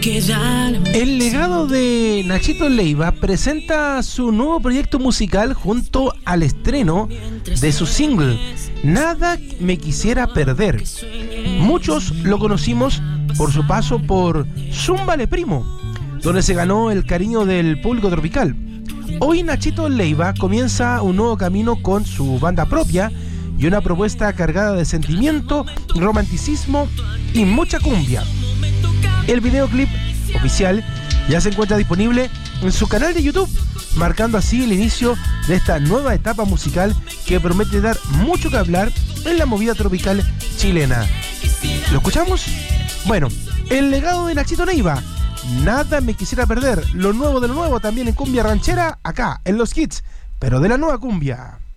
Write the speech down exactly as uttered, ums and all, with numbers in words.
El legado de Nachito Leiva presenta su nuevo proyecto musical junto al estreno de su single Nada me quisiera perder. Muchos lo conocimos por su paso por Zúmbale Primo, donde se ganó el cariño del público tropical. Hoy Nachito Leiva comienza un nuevo camino con su banda propia y una propuesta cargada de sentimiento, romanticismo y mucha cumbia. El videoclip oficial ya se encuentra disponible en su canal de YouTube, marcando así el inicio de esta nueva etapa musical que promete dar mucho que hablar en la movida tropical chilena. ¿Lo escuchamos? Bueno, el legado de Nachito Leiva, Nada me quisiera perder, lo nuevo de lo nuevo también en cumbia ranchera, acá en Los Hits, pero de la nueva cumbia.